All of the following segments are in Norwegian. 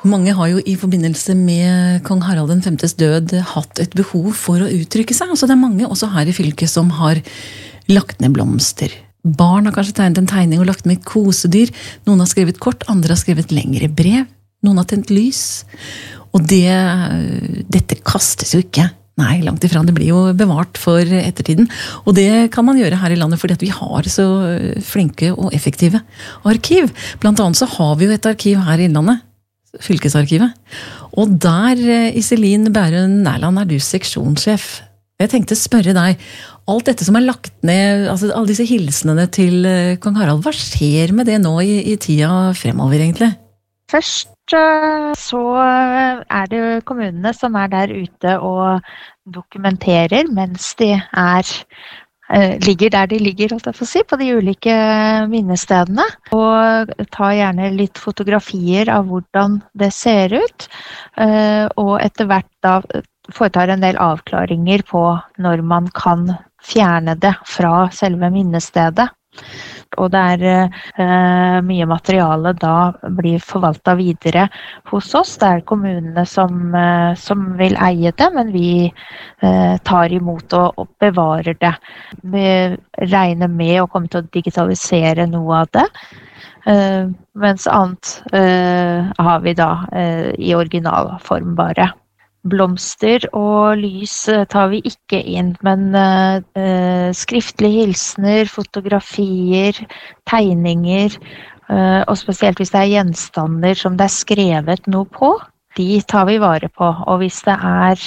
Mange har jo i forbindelse med kong Harald den femtes død hatt et behov for å uttrykke seg. Altså det er mange også her i fylket som har lagt ned blomster. Barn har kanskje tegnet en tegning og lagt med kosedyr. Noen har skrevet kort, andre har skrevet lengre brev. Noen har tent lys. Og dette kastes jo ikke. Nei, langt ifra. Det blir jo bevart for ettertiden. Og det kan man gjøre her i landet fordi at vi har så flinke og effektive arkiv. Blant annet så har vi jo et arkiv her i landet. Fylkesarkivet. Og der, Iselin Bærøen Nærland, er du seksjonssjef. Jeg tenkte å spørre deg, alt dette som er lagt ned, altså alle disse hilsenene til kong Harald, hva skjer med det nå i tida fremover egentlig? Først så er det kommunene som er der ute og dokumenterer mens de ligger der de ligger, holdt jeg på å si, på de ulike minnestedene. Og tar gjerne litt fotografier av hvordan det ser ut, og etter hvert da foretar en del avklaringer på når man kan fjerne det fra selve minnestedet. Og det mye materiale da blir forvaltet videre hos oss. Det kommunene som vil eie det, men vi tar imot og bevarer det. Vi regner med å komme til å digitalisere noe av det, mens annet har vi da i originalform bare. Blomster og lys tar vi ikke inn, men skriftlige hilsener, fotografier, tegninger, og spesielt hvis det gjenstander som det skrevet noe på, de tar vi vare på. Og hvis det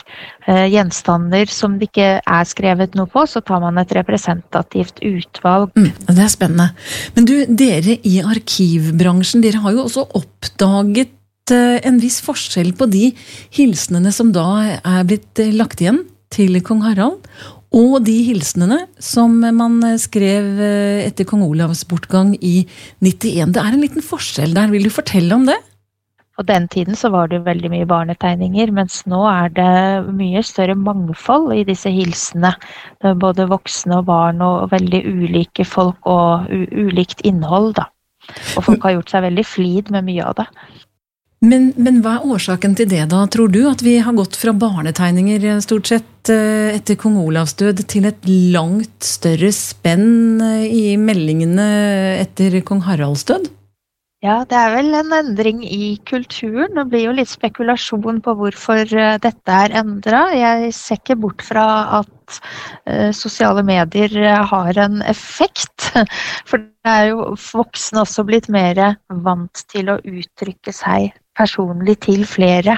gjenstander som det ikke skrevet noe på, så tar man et representativt utvalg. Det spennende. Men du, dere i arkivbransjen, dere har jo også oppdaget en viss forskjell på de hilsenene som da blitt lagt igjen til kong Harald, og de hilsenene som man skrev etter kong Olavs bortgang i 91. Det en liten forskjell der. Vil du fortelle om det? På den tiden så var det veldig mye barnetegninger, mens nå det mye større mangfold i disse hilsene. Det både voksne og barn og veldig ulike folk og ulikt innhold da. Og folk har gjort seg veldig flid med mye av det. Men hva årsaken til det da, tror du? At vi har gått fra barnetegninger stort sett etter kong Olavs død til et langt større spenn i meldingene etter kong Haralds død? Ja, det vel en endring i kulturen. Det blir jo litt spekulasjon på hvorfor dette endret. Jeg ser ikke bort fra at sosiale medier har en effekt. For det jo voksne også blitt mer vant til å uttrykke seg personlig til flere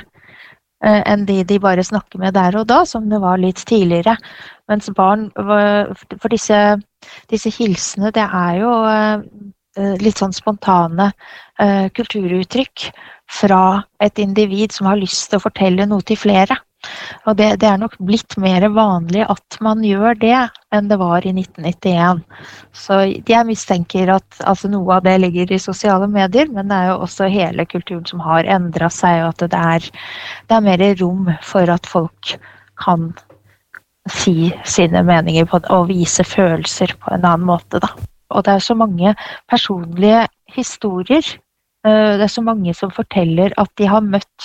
enn de bare snakker med der og da, som det var litt tidligere. Mens barn, for disse hilsene, det jo litt sånn spontane kulturuttrykk fra et individ som har lyst til å fortelle noe til flere. Og det nok blitt mer vanlig at man gjør det enn det var i 1991. Så jeg mistenker at altså noe av det ligger i sosiale medier, men det jo også hele kulturen som har endret seg, og at det mer rom for at folk kan si sine meninger og vise følelser på en annen måte da. Og det så mange personlige historier. Det så mange som forteller at de har møtt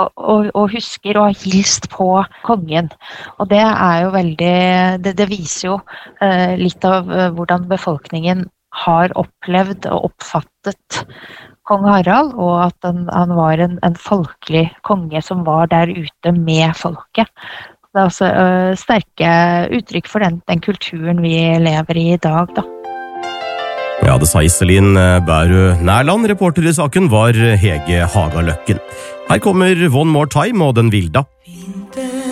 og husker og har hilst på kongen. Og det jo veldig, det viser jo litt av hvordan befolkningen har opplevd og oppfattet kong Harald, og at han var en folkelig konge som var der ute med folket. Det også sterke uttrykk for den kulturen vi lever i dag da. Ja, det sa Iselin Bærøen Nærland. Reporter i saken var Hege Hagaløkken. Her kommer One More Time og Den Vilda.